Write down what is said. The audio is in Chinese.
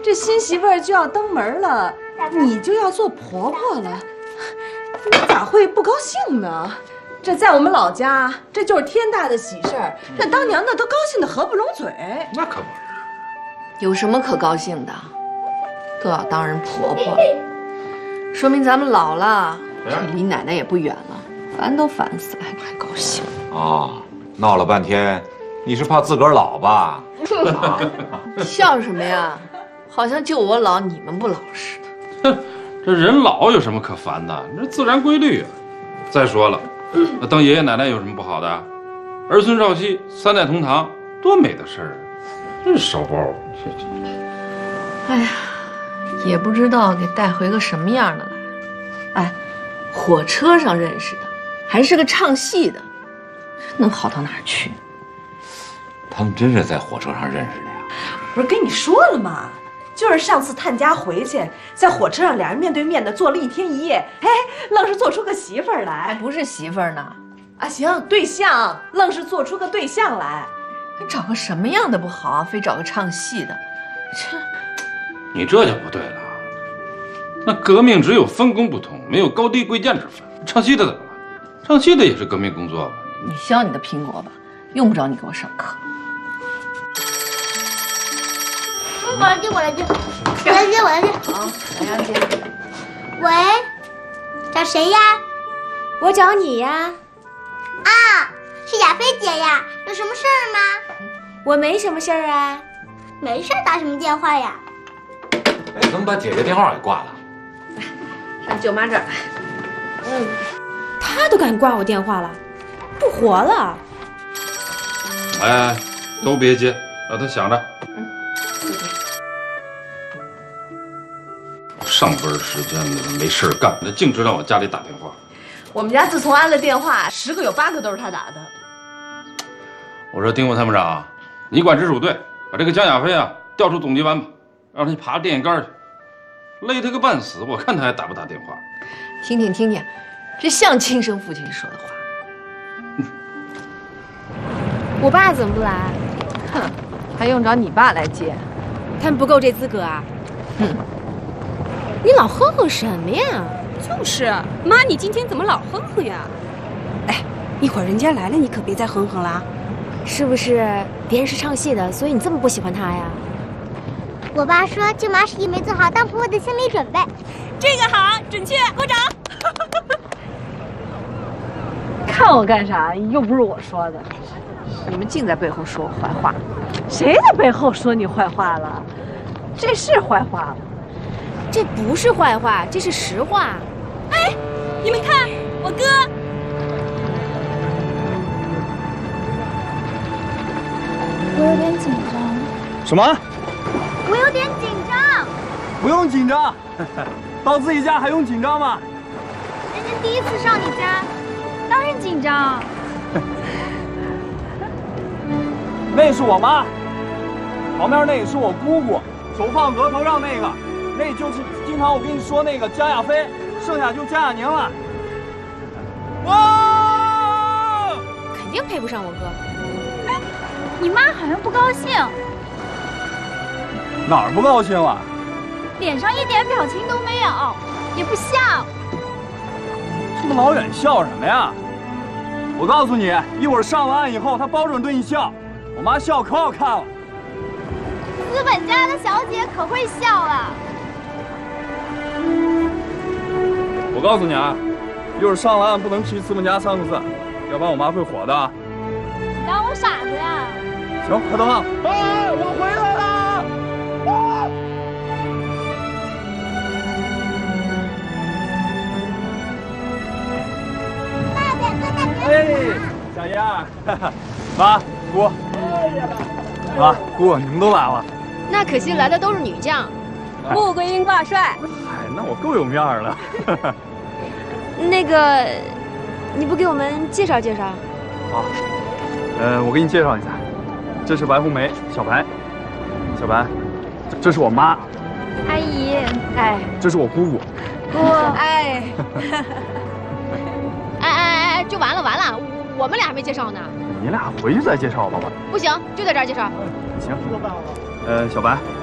这新媳妇儿就要登门了，你就要做婆婆了，你咋会不高兴呢？这在我们老家，这就是天大的喜事儿，这当娘的都高兴得合不拢嘴。 那可不是， 有什么可高兴的？都要当人婆婆了，说明咱们老了，离奶奶也不远了，烦都烦死了，还高兴啊？闹了半天，你是怕自个儿老吧？ 笑什么呀？好像就我老，你们不老似的。 哼，这人老有什么可烦的？这自然规律啊。再说了，那当爷爷奶奶有什么不好的？儿孙少妻，三代同堂，多美的事儿啊！真是烧包。 哎呀，也不知道给带回个什么样的来。哎，火车上认识的，还是个唱戏的，能好到哪儿去？ 他们真是在火车上认识的呀？ 不是跟你说了吗？就是上次探家回去，在火车上俩人面对面的坐了1天1夜，哎，愣是做出个媳妇儿来， 还不是媳妇儿呢。 啊，行，对象，愣是做出个对象来。 还找个什么样的不好啊？非找个唱戏的，这你这就不对了。那革命只有分工不同，没有高低贵贱之分。唱戏的怎么了？唱戏的也是革命工作吧？ 你削你的苹果吧，用不着你给我上课。 我来接。 好，来杨姐。 喂，找谁呀？ 我找你呀。 啊，是亚菲姐呀，有什么事儿吗？ 我没什么事儿啊。 没事，打什么电话呀？ 哎，怎么把姐姐电话给挂了？ 上舅妈这儿来。 他都敢挂我电话了，不活了。 哎，都别接，让他想着。上班时间的没事干，那净知道往家里打电话。 我们家自从安了电话，10个有8个都是他打的。 我说丁副参谋长，你管直属队，把这个江亚飞啊调出总机班吧，让他去爬电线杆去，累他个半死，我看他还打不打电话。 听听，这像亲生父亲说的话。 我爸怎么不来？ 哼，还用找你爸来接？ 他们不够这资格啊！ 哼， 你老哼哼什么呀？ 就是，妈，你今天怎么老哼哼呀？哎，一会儿人家来了，你可别再哼哼啦。 是不是别人是唱戏的，所以你这么不喜欢他呀？ 我爸说舅妈是一没做好当婆婆的心理准备。 这个好，准确，鼓掌。 看我干啥？又不是我说的。 你们净在背后说我坏话。 谁在背后说你坏话了？这是坏话吗？ 这不是坏话，这是实话。 哎，你们看，我哥。 我有点紧张。 什么？ 我有点紧张。 不用紧张，到自己家还用紧张吗？ 人家第一次上你家，当然紧张。 那是我妈，旁边那也是我姑姑，手放额头上那个，那就是经常我跟你说那个江亚飞，剩下就江亚宁了。哇！ 肯定配不上我哥。 哎，你妈好像不高兴。 哪儿不高兴了？ 脸上一点表情都没有，也不笑。 这么老远笑什么呀？我告诉你，一会儿上了岸以后，她保准对你笑。我妈笑可好看了。 资本家的小姐可会笑了。 我告诉你啊，一会儿上了岸不能提资本家3个字，要不然我妈会火的。 你当我傻子呀？ 行，快登岸！哎，我回来了！哎，小燕，妈，姑，妈，姑，你们都来了。 那可惜来的都是女将。 穆桂英挂帅。 哎，那我够有面儿了。 那个，你不给我们介绍介绍？ 好，我给你介绍一下，这是白红梅，小白，小白，这是我妈， 阿姨，哎， 这是我姑姑。 姑，哎。哎，就完了，我们俩还没介绍呢。 你俩回去再介绍吧。 不行，就在这儿介绍。 行。小白，